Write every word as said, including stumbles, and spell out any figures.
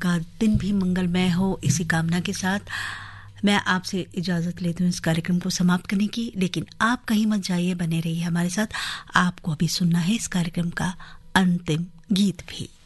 का दिन भी मंगलमय हो, इसी कामना के साथ मैं आपसे इजाज़त लेती हूँ इस कार्यक्रम को समाप्त करने की। लेकिन आप कहीं मत जाइए, बने रहिए हमारे साथ। आपको अभी सुनना है इस कार्यक्रम का अंतिम गीत भी।